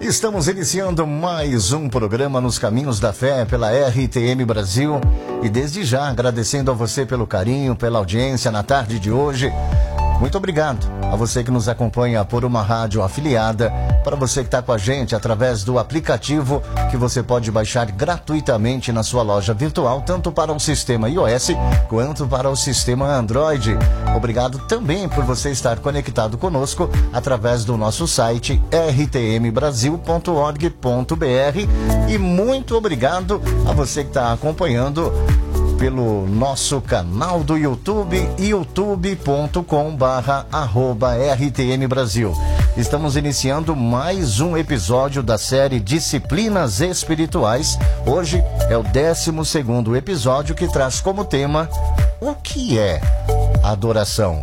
Estamos iniciando mais um programa Nos Caminhos da Fé pela RTM Brasil e desde já agradecendo a você pelo carinho, pela audiência na tarde de hoje. Muito obrigado a você que nos acompanha por uma rádio afiliada, para você que está com a gente através do aplicativo que você pode baixar gratuitamente na sua loja virtual, tanto para o sistema iOS quanto para o sistema Android. Obrigado também por você estar conectado conosco através do nosso site rtmbrasil.org.br e muito obrigado a você que está acompanhando pelo nosso canal do YouTube, youtube.com/rtmbrasil. Estamos iniciando mais um episódio da série Disciplinas Espirituais. Hoje é o 12º episódio que traz como tema o que é adoração.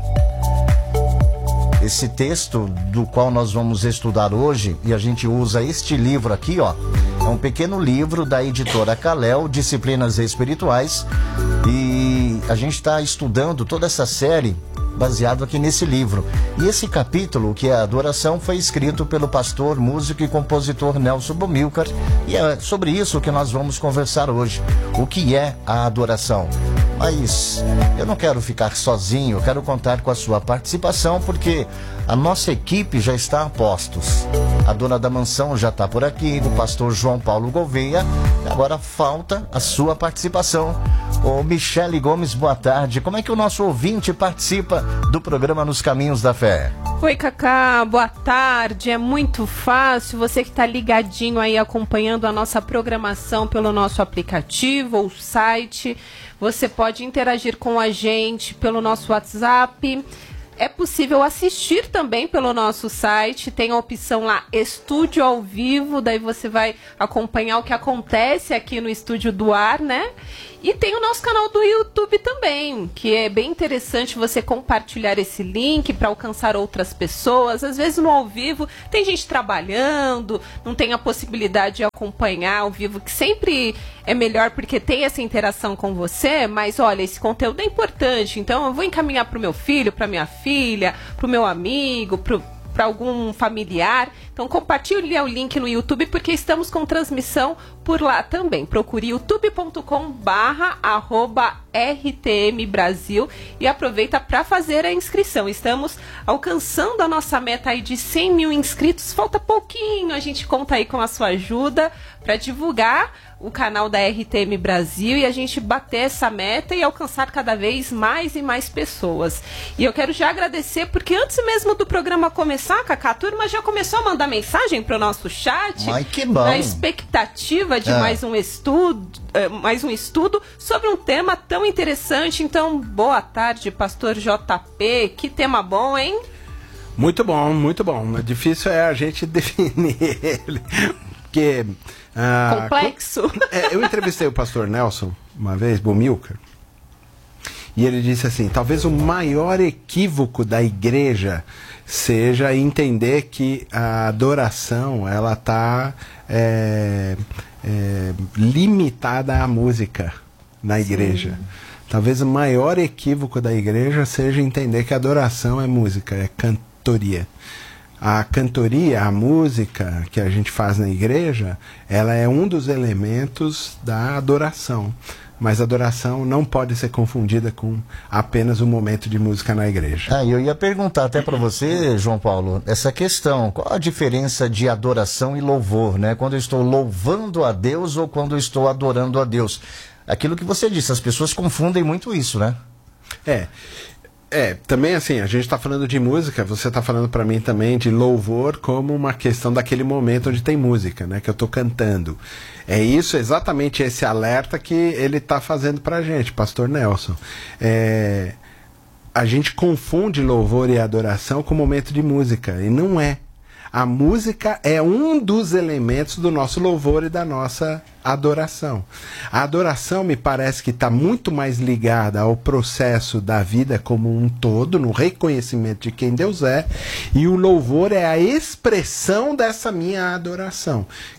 Esse texto do qual nós vamos estudar hoje, e a gente usa este livro aqui, ó, é um pequeno livro da editora Kalel, Disciplinas Espirituais, e a gente está estudando toda essa série baseado aqui nesse livro. E esse capítulo, que é a adoração, foi escrito pelo pastor, músico e compositor Nelson Bumilcar, e é sobre isso que nós vamos conversar hoje. O que é a adoração? Mas eu não quero ficar sozinho, eu quero contar com a sua participação, porque a nossa equipe já está a postos. A dona da mansão já está por aqui, o pastor João Paulo Gouveia. Agora falta a sua participação. Ô Michele Gomes, boa tarde. Como é que o nosso ouvinte participa do programa Nos Caminhos da Fé? Oi, Cacá, boa tarde. É muito fácil, você que está ligadinho aí acompanhando a nossa programação pelo nosso aplicativo ou site. Você pode interagir com a gente pelo nosso WhatsApp. É possível assistir também pelo nosso site, tem a opção lá, Estúdio ao Vivo, daí você vai acompanhar o que acontece aqui no Estúdio do Ar, né? E tem o nosso canal do YouTube também, que é bem interessante você compartilhar esse link para alcançar outras pessoas. Às vezes no ao vivo tem gente trabalhando, não tem a possibilidade de acompanhar ao vivo, que sempre é melhor porque tem essa interação com você, mas olha, esse conteúdo é importante, então eu vou encaminhar para o meu filho, para minha filha, para o meu amigo, para algum familiar. Então compartilhe o link no YouTube, porque estamos com transmissão por lá também. Procure youtube.com/rtmbrasil e aproveita para fazer a inscrição. Estamos alcançando a nossa meta aí de 100 mil inscritos. Falta pouquinho, a gente conta aí com a sua ajuda para divulgar o canal da RTM Brasil e a gente bater essa meta e alcançar cada vez mais e mais pessoas. E eu quero já agradecer, porque antes mesmo do programa começar, Cacá, a turma já começou a mandar mensagem para o nosso chat. Ai, que bom. Na expectativa de mais um estudo sobre um tema tão interessante. Então, boa tarde, pastor JP. Que tema bom, hein? Muito bom, muito bom. Difícil é a gente definir ele, porque... complexo. Eu entrevistei o pastor Nelson uma vez, Bumilcar, e ele disse assim: talvez o maior equívoco da igreja seja entender que a adoração ela está limitada à música na igreja. Sim. Talvez o maior equívoco da igreja seja entender que a adoração é música, é cantoria. A cantoria, a música que a gente faz na igreja, ela é um dos elementos da adoração. Mas a adoração não pode ser confundida com apenas um momento de música na igreja. Eu ia perguntar até para você, João Paulo, essa questão. Qual a diferença de adoração e louvor, né? Quando eu estou louvando a Deus ou quando eu estou adorando a Deus? Aquilo que você disse, as pessoas confundem muito isso, né? Também assim, a gente está falando de música, você está falando para mim também de louvor como uma questão daquele momento onde tem música, né, que eu estou cantando. É isso, exatamente esse alerta que ele está fazendo para a gente, pastor Nelson. A gente confunde louvor e adoração com momento de música, e não é. A música é um dos elementos do nosso louvor e da nossa adoração. A adoração me parece que está muito mais ligada ao processo da vida como um todo, no reconhecimento de quem Deus é, e o louvor é a expressão dessa minha adoração,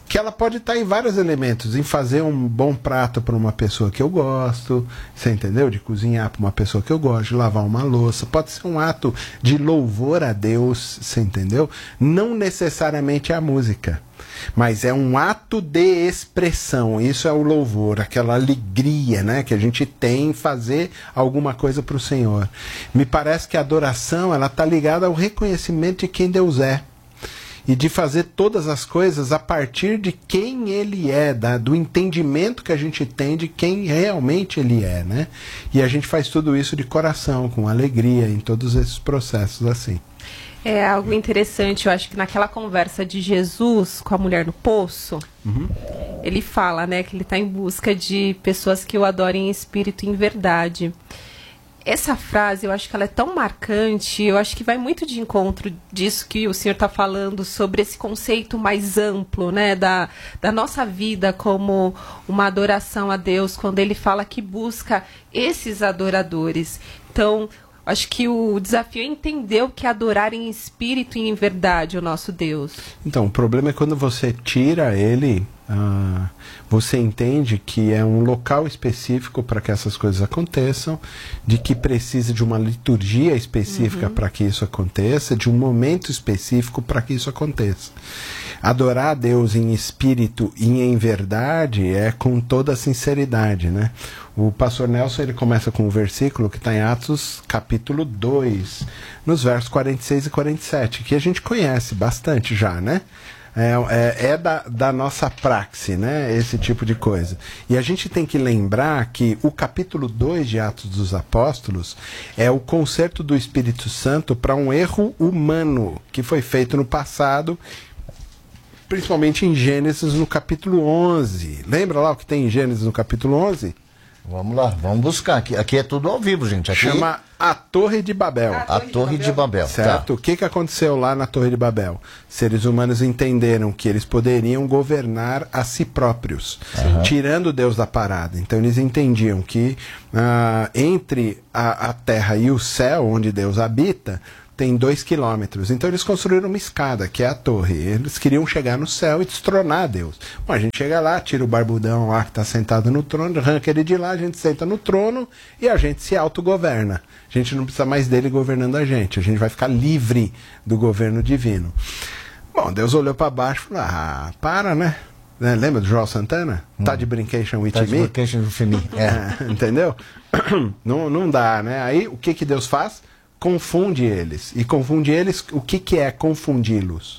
que ela pode estar em vários elementos, em fazer um bom prato para uma pessoa que eu gosto, você entendeu? De cozinhar para uma pessoa que eu gosto, de lavar uma louça, pode ser um ato de louvor a Deus, você entendeu? Não necessariamente a música, mas é um ato de expressão, isso é o louvor, aquela alegria, né, que a gente tem em fazer alguma coisa para o Senhor. Me parece que a adoração, ela está ligada ao reconhecimento de quem Deus é, e de fazer todas as coisas a partir de quem Ele é, do entendimento que a gente tem de quem realmente Ele é, né? E a gente faz tudo isso de coração, com alegria, em todos esses processos assim. É algo interessante, eu acho que naquela conversa de Jesus com a mulher no poço, ele fala, né, que ele está em busca de pessoas que o adorem em espírito e em verdade. Essa frase, eu acho que ela é tão marcante, eu acho que vai muito de encontro disso que o senhor está falando, sobre esse conceito mais amplo, né, da nossa vida como uma adoração a Deus, quando ele fala que busca esses adoradores. Então, acho que o desafio é entender o que é adorar em espírito e em verdade o nosso Deus. Então, o problema é quando você tira ele, você entende que é um local específico para que essas coisas aconteçam, de que precisa de uma liturgia específica para que isso aconteça, de um momento específico para que isso aconteça. Adorar a Deus em espírito e em verdade é com toda a sinceridade, né? O pastor Nelson, ele começa com um versículo que está em Atos capítulo 2, nos versos 46 e 47, que a gente conhece bastante já, né? Da nossa praxe, né? Esse tipo de coisa. E a gente tem que lembrar que o capítulo 2 de Atos dos Apóstolos é o conserto do Espírito Santo para um erro humano que foi feito no passado, principalmente em Gênesis no capítulo 11. Lembra lá o que tem em Gênesis no capítulo 11? Vamos lá, vamos buscar. Aqui é tudo ao vivo, gente. Aqui... Chama a Torre de Babel. A Torre de Babel. Certo? Tá. O que aconteceu lá na Torre de Babel? Seres humanos entenderam que eles poderiam governar a si próprios, tirando Deus da parada. Então eles entendiam que entre a terra e o céu, onde Deus habita, tem 2 quilômetros. Então eles construíram uma escada, que é a torre. Eles queriam chegar no céu e destronar Deus. Bom, a gente chega lá, tira o barbudão lá que está sentado no trono, arranca ele de lá, a gente senta no trono e a gente se autogoverna. A gente não precisa mais dele governando a gente vai ficar livre do governo divino. Bom, Deus olhou para baixo e falou, para, né? Lembra do João Santana? Tá de brincation with me? De brincation with me. Entendeu? Não dá, né? Aí o que Deus faz? Confunde eles. E confunde eles, o que é confundi-los?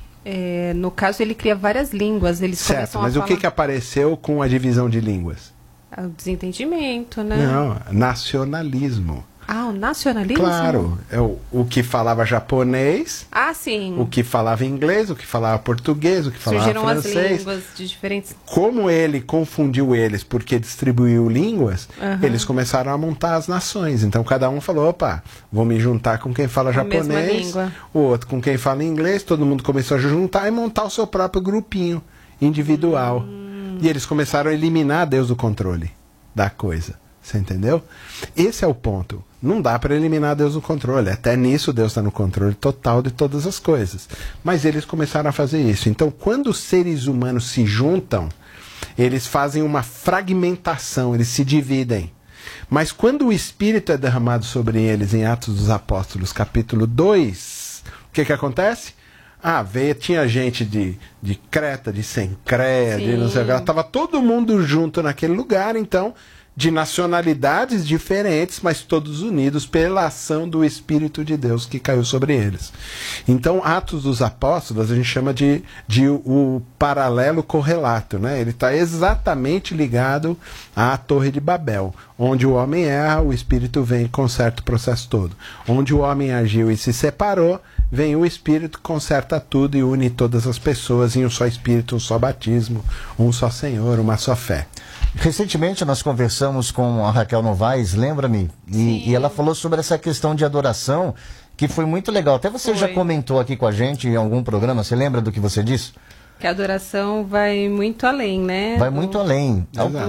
No caso, ele cria várias línguas. Eles certo, mas o que apareceu com a divisão de línguas? O desentendimento, né? Não, nacionalismo. O nacionalismo? Claro, é o que falava japonês, sim. O que falava inglês, o que falava português, o que falava francês. Surgiram as línguas de diferentes... Como ele confundiu eles porque distribuiu línguas, eles começaram a montar as nações. Então cada um falou, opa, vou me juntar com quem fala japonês, o outro com quem fala inglês, todo mundo começou a juntar e montar o seu próprio grupinho individual. E eles começaram a eliminar Deus do controle da coisa. Você entendeu? Esse é o ponto. Não dá para eliminar Deus do controle. Até nisso Deus está no controle total de todas as coisas. Mas eles começaram a fazer isso. Então, quando os seres humanos se juntam, eles fazem uma fragmentação, eles se dividem. Mas quando o Espírito é derramado sobre eles em Atos dos Apóstolos, capítulo 2, o que acontece? Tinha gente de Creta, de Cencreia, de não sei o que. Estava todo mundo junto naquele lugar, então... de nacionalidades diferentes, mas todos unidos pela ação do Espírito de Deus que caiu sobre eles. Então, Atos dos Apóstolos, a gente chama de o paralelo correlato, né? Ele está exatamente ligado à Torre de Babel, onde o homem erra, o Espírito vem e conserta o processo todo. Onde o homem agiu e se separou, vem o Espírito, conserta tudo e une todas as pessoas em um só Espírito, um só batismo, um só Senhor, uma só fé. Recentemente nós conversamos com a Raquel Novaes, lembra-me? E ela falou sobre essa questão de adoração, que foi muito legal. Até você já comentou aqui com a gente em algum programa, você lembra do que você disse? Que a adoração vai muito além, né? Vai muito além.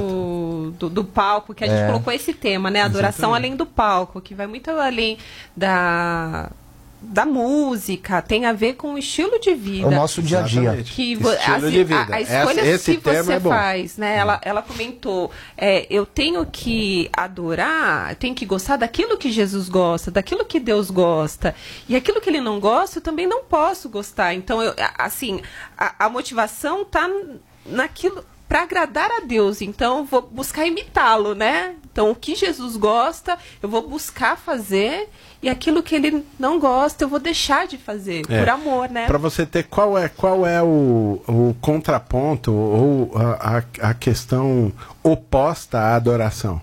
Do palco, que a gente colocou esse tema, né? Adoração além do palco, que vai muito além da música, tem a ver com o estilo de vida. O nosso dia a dia. Exatamente. Que Estilo de vida. A escolha Esse que termo você é bom. faz, né? Ela comentou, eu tenho que adorar, eu tenho que gostar daquilo que Jesus gosta, daquilo que Deus gosta. E aquilo que ele não gosta, eu também não posso gostar. Então, a motivação está naquilo para agradar a Deus. Então, eu vou buscar imitá-lo, né? Então, o que Jesus gosta, eu vou buscar fazer, e aquilo que ele não gosta, eu vou deixar de fazer, por amor, né? Para você ter qual é o contraponto ou a questão oposta à adoração.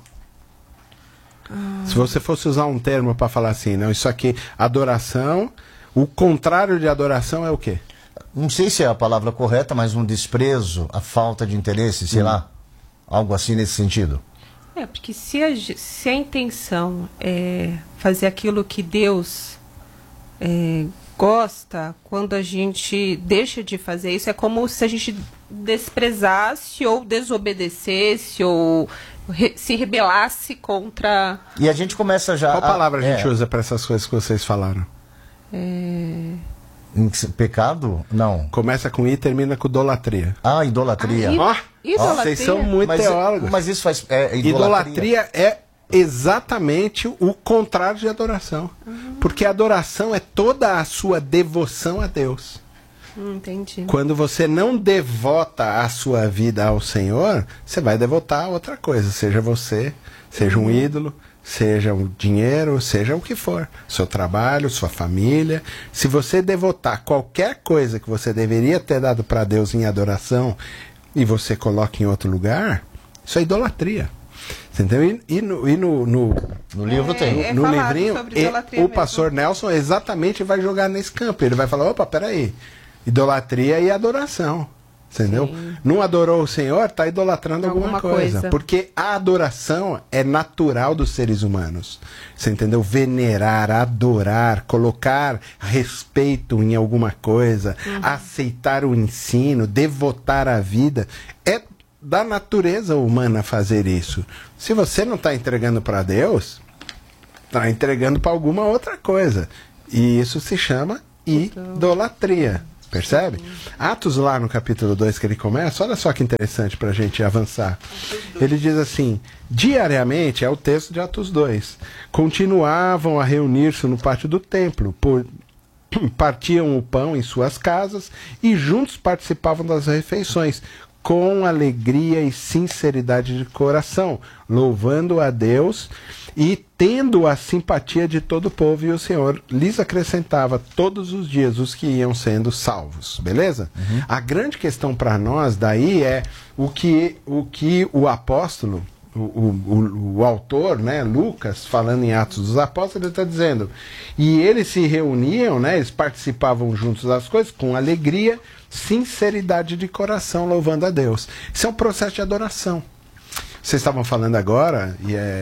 Se você fosse usar um termo para falar assim, não, isso aqui, adoração, o contrário de adoração é o quê? Não sei se é a palavra correta, mas um desprezo, a falta de interesse, sei lá, algo assim nesse sentido. Porque se a intenção é fazer aquilo que Deus gosta, quando a gente deixa de fazer isso, é como se a gente desprezasse ou desobedecesse ou se rebelasse contra... E a gente começa já... Qual palavra a gente usa para essas coisas que vocês falaram? Pecado? Não. Começa com I e termina com idolatria. Ah, idolatria. Idolatria. Vocês são muito teólogos. Mas isso faz... Idolatria é exatamente o contrário de adoração. Porque adoração é toda a sua devoção a Deus. Entendi. Quando você não devota a sua vida ao Senhor, você vai devotar a outra coisa. Seja você, seja um ídolo, seja o dinheiro, seja o que for. Seu trabalho, sua família. Se você devotar qualquer coisa que você deveria ter dado para Deus em adoração e você coloca em outro lugar, isso é idolatria. Você entendeu? E no livro tem. No livrinho, o pastor Nelson exatamente vai jogar nesse campo. Ele vai falar, opa, peraí, idolatria e adoração. Entendeu? Sim. Não adorou o Senhor, está idolatrando alguma coisa. Porque a adoração é natural dos seres humanos. Você entendeu? Venerar, adorar, colocar respeito em alguma coisa, aceitar o ensino, devotar a vida. É da natureza humana fazer isso. Se você não está entregando para Deus, está entregando para alguma outra coisa. E isso se chama idolatria. Percebe? Atos lá no capítulo 2 que ele começa, olha só que interessante para a gente avançar. Ele diz assim, diariamente, é o texto de Atos 2, continuavam a reunir-se no pátio do templo, partiam o pão em suas casas e juntos participavam das refeições, com alegria e sinceridade de coração, louvando a Deus e tendo a simpatia de todo o povo, e o Senhor lhes acrescentava todos os dias os que iam sendo salvos. Beleza? A grande questão para nós daí é o que o apóstolo, o autor, né, Lucas, falando em Atos dos Apóstolos, ele está dizendo, e eles se reuniam, né, eles participavam juntos das coisas com alegria, sinceridade de coração, louvando a Deus. Isso é um processo de adoração. Vocês estavam falando agora,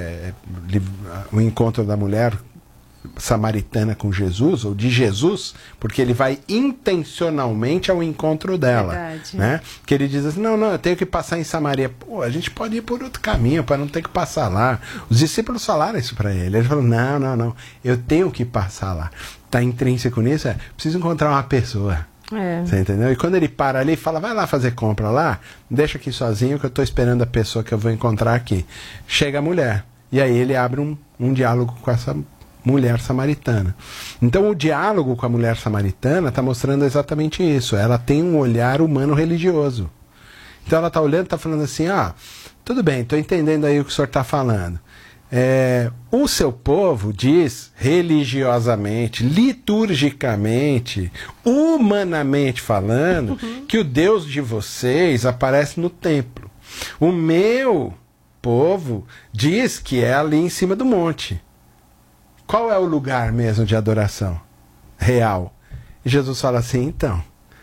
o encontro da mulher samaritana com Jesus, ou de Jesus, porque ele vai intencionalmente ao encontro dela. Verdade. Né? Que ele diz assim, não, eu tenho que passar em Samaria. Pô, a gente pode ir por outro caminho, para não ter que passar lá. Os discípulos falaram isso para ele. Ele falou, não, eu tenho que passar lá. Está intrínseco nisso, preciso encontrar uma pessoa. Você entendeu? E quando ele para ali e fala, vai lá fazer compra lá, deixa aqui sozinho que eu estou esperando a pessoa que eu vou encontrar aqui. Chega a mulher. E aí ele abre um diálogo com essa mulher samaritana. Então o diálogo com a mulher samaritana está mostrando exatamente isso. Ela tem um olhar humano religioso. Então ela está olhando e está falando assim, tudo bem, estou entendendo aí o que o senhor está falando. O seu povo diz religiosamente, liturgicamente, humanamente falando, que o Deus de vocês aparece no templo. O meu povo diz que é ali em cima do monte. Qual é o lugar mesmo de adoração real? E Jesus fala assim, então,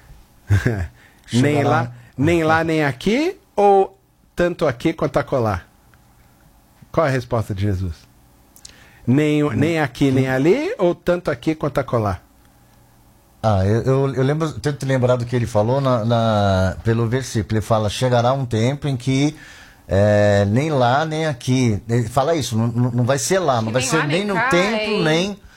nem lá nem aqui, ou tanto aqui quanto acolá? Qual é a resposta de Jesus? Nem aqui nem ali, ou tanto aqui quanto acolá? Eu lembro, tento lembrar do que ele falou pelo versículo. Ele fala, chegará um tempo em que nem lá nem aqui. Ele fala isso, não vai ser lá, não vai ser nem no templo,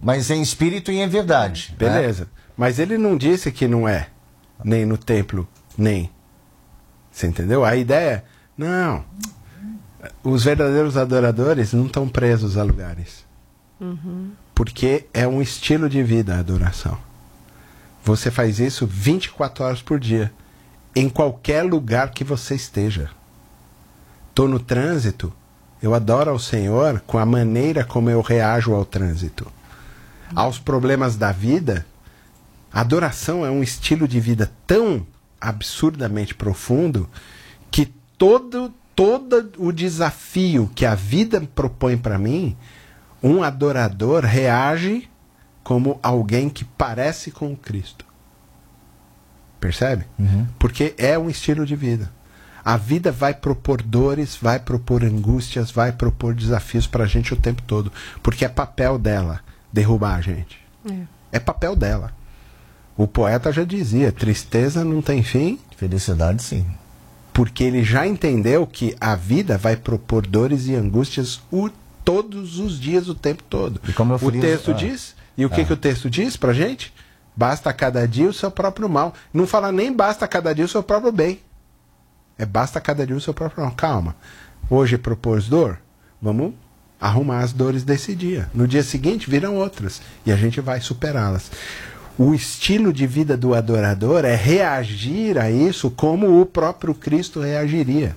mas em espírito e em verdade. Beleza. Mas ele não disse que não é, nem no templo, nem. Você entendeu? A ideia, não. Os verdadeiros adoradores não estão presos a lugares. Porque é um estilo de vida a adoração. Você faz isso 24 horas por dia, em qualquer lugar que você esteja. Estou no trânsito, eu adoro ao Senhor com a maneira como eu reajo ao trânsito. Aos problemas da vida, a adoração é um estilo de vida tão absurdamente profundo que todo o desafio que a vida propõe para mim, um adorador reage como alguém que parece com Cristo. Percebe? Porque é um estilo de vida. A vida vai propor dores, vai propor angústias, vai propor desafios para a gente o tempo todo. Porque é papel dela derrubar a gente. É papel dela. O poeta já dizia, tristeza não tem fim. Felicidade, sim. Porque ele já entendeu que a vida vai propor dores e angústias todos os dias, o tempo todo. E como eu o texto diz, e o que o texto diz pra gente? Basta cada dia o seu próprio mal. Não fala nem basta cada dia o seu próprio bem. É basta cada dia o seu próprio mal. Calma. Hoje propôs dor? Vamos arrumar as dores desse dia. No dia seguinte virão outras. E a gente vai superá-las. O estilo de vida do adorador é reagir a isso como o próprio Cristo reagiria.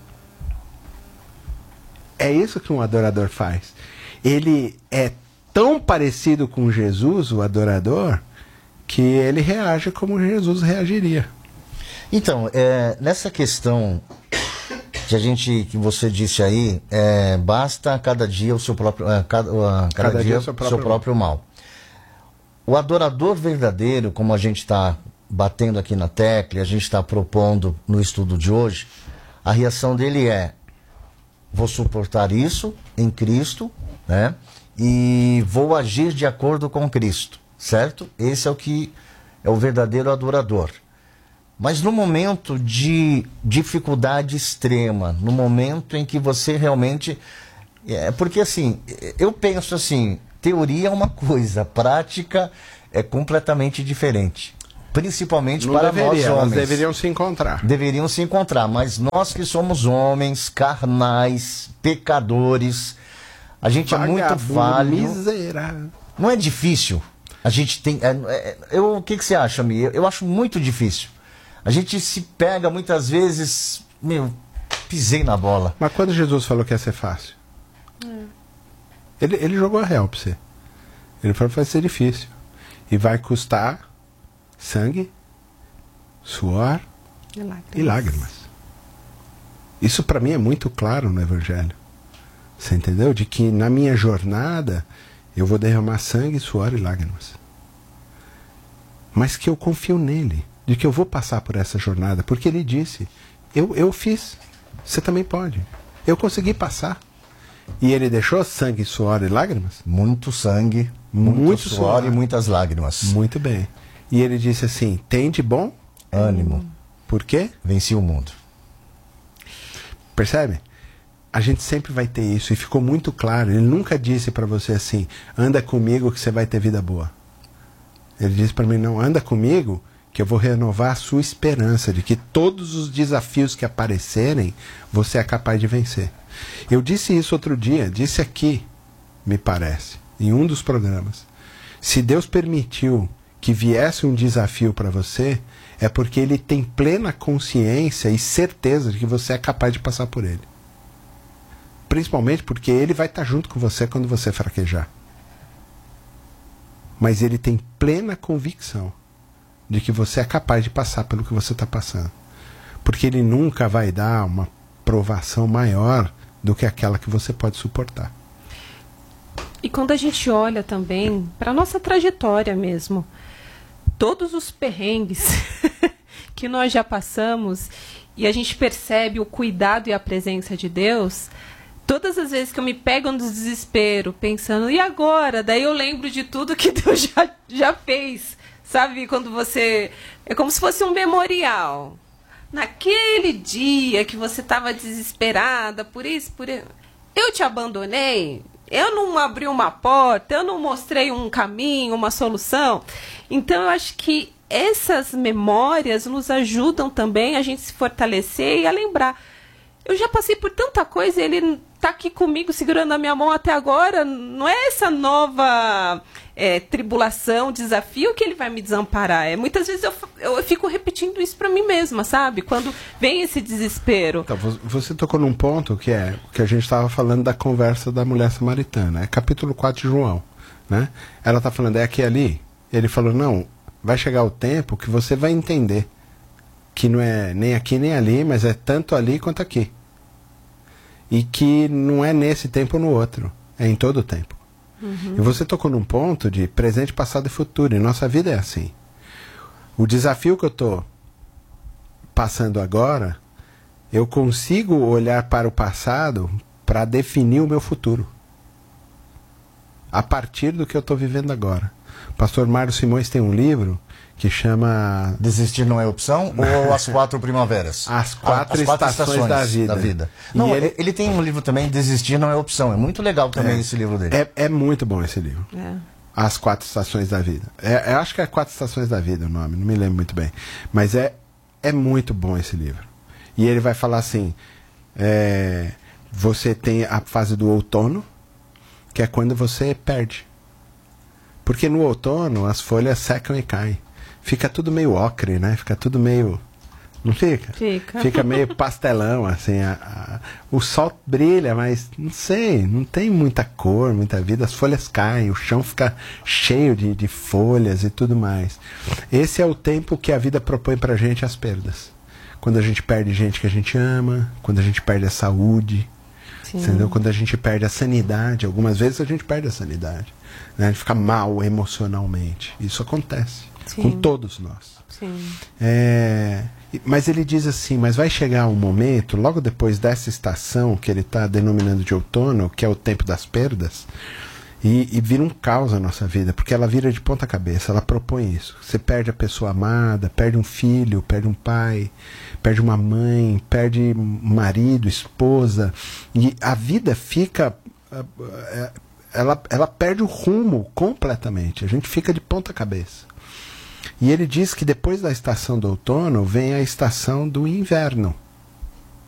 É isso que um adorador faz. Ele é tão parecido com Jesus, o adorador, que ele reage como Jesus reagiria. Então, nessa questão que você disse aí, basta cada dia o seu próprio cada dia o seu próprio mal. O adorador verdadeiro, como a gente está batendo aqui na tecla, a gente está propondo no estudo de hoje, a reação dele é: vou suportar isso em Cristo, né? E vou agir de acordo com Cristo, certo? Esse é o que é o verdadeiro adorador. Mas no momento de dificuldade extrema, no momento em que você realmente... porque assim, eu penso assim, teoria é uma coisa, prática é completamente diferente. Principalmente para nós homens. Elas deveriam se encontrar. Deveriam se encontrar, mas nós que somos homens, carnais, pecadores, a gente é muito falho. Miserável. Não é difícil. A gente tem... o que você acha, Mi? Eu acho muito difícil. A gente se pega muitas vezes... pisei na bola. Mas quando Jesus falou que ia ser fácil? Ele jogou a real pra você. Ele falou que vai ser difícil. E vai custar sangue, suor e lágrimas. Isso para mim é muito claro no Evangelho. Você entendeu? De que na minha jornada eu vou derramar sangue, suor e lágrimas. Mas que eu confio nele. De que eu vou passar por essa jornada. Porque ele disse, eu fiz. Você também pode. Eu consegui passar. E ele deixou sangue, suor e lágrimas? Muito sangue, muito suor e muitas lágrimas. Muito bem. E ele disse assim, tem de bom ânimo. Por quê? Venci o mundo. Percebe? A gente sempre vai ter isso. E ficou muito claro. Ele nunca disse para você assim, anda comigo que você vai ter vida boa. Ele disse para mim, não, anda comigo que eu vou renovar a sua esperança de que todos os desafios que aparecerem, você é capaz de vencer. Eu disse isso outro dia, disse aqui, me parece, em um dos programas. Se Deus permitiu que viesse um desafio para você, é porque Ele tem plena consciência e certeza de que você é capaz de passar por ele. Principalmente porque Ele vai estar junto com você quando você fraquejar. Mas Ele tem plena convicção de que você é capaz de passar pelo que você está passando. Porque Ele nunca vai dar uma provação maior do que aquela que você pode suportar. E quando a gente olha também para a nossa trajetória mesmo, todos os perrengues que nós já passamos, e a gente percebe o cuidado e a presença de Deus, todas as vezes que eu me pego no desespero, pensando, e agora? Daí eu lembro de tudo que Deus já fez. Sabe, quando você... É como se fosse um memorial. Naquele dia que você estava desesperada, por isso, eu te abandonei, Eu não abri uma porta, eu não mostrei um caminho, uma solução. Então, eu acho que essas memórias nos ajudam também a gente se fortalecer e a lembrar. Eu já passei por tanta coisa, ele está aqui comigo, segurando a minha mão até agora. Não é essa nova tribulação, desafio que ele vai me desamparar. Muitas vezes eu fico repetindo isso para mim mesma, sabe? Quando vem esse desespero. Então, você tocou num ponto que é o que a gente estava falando da conversa da mulher samaritana. É capítulo 4 de João. Né? Ela está falando, é aqui e ali? Ele falou, não, vai chegar o tempo que você vai entender que não é nem aqui nem ali, mas é tanto ali quanto aqui. E que não é nesse tempo ou no outro, é em todo o tempo. E você tocou num ponto de presente, passado e futuro, e nossa vida é assim. O desafio que eu estou passando agora, eu consigo olhar para o passado para definir o meu futuro. A partir do que eu estou vivendo agora. O pastor Mário Simões tem um livro que chama... Desistir não é opção ou As Quatro Primaveras? As quatro estações da vida. Não, ele tem um livro também, Desistir não é opção. É muito legal também esse livro dele. É muito bom esse livro. As Quatro Estações da Vida. Eu acho que é Quatro Estações da Vida o nome, não me lembro muito bem. Mas é muito bom esse livro. E ele vai falar assim, você tem a fase do outono, que é quando você perde. Porque no outono as folhas secam e caem. Fica tudo meio ocre, né? Fica tudo meio... Não fica? Fica meio pastelão, assim. O sol brilha, mas não sei, não tem muita cor, muita vida. As folhas caem, o chão fica cheio de folhas e tudo mais. Esse é o tempo que a vida propõe pra gente as perdas. Quando a gente perde gente que a gente ama, quando a gente perde a saúde, entendeu? Quando a gente perde a sanidade. Algumas vezes a gente perde a sanidade. Né? A gente fica mal emocionalmente. Isso acontece com todos nós. Mas ele diz assim, mas vai chegar um momento, logo depois dessa estação que ele está denominando de outono, que é o tempo das perdas, e vira um caos a nossa vida, porque ela vira de ponta cabeça, ela propõe isso. Você perde a pessoa amada, perde um filho, perde um pai, perde uma mãe, perde marido, esposa, e a vida fica... Ela perde o rumo completamente, a gente fica de ponta cabeça. E ele diz que depois da estação do outono vem a estação do inverno.